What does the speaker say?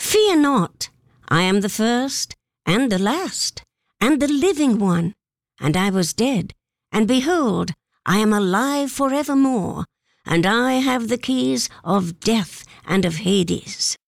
Fear not, I am the first and the last, and the living one. And I was dead, and behold, I am alive forevermore, and I have the keys of death and of Hades.